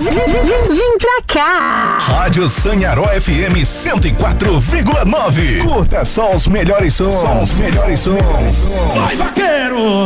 Vem pra cá. Rádio Sanharó FM 104,9. Curta só os melhores sons. Vai, vaqueiro!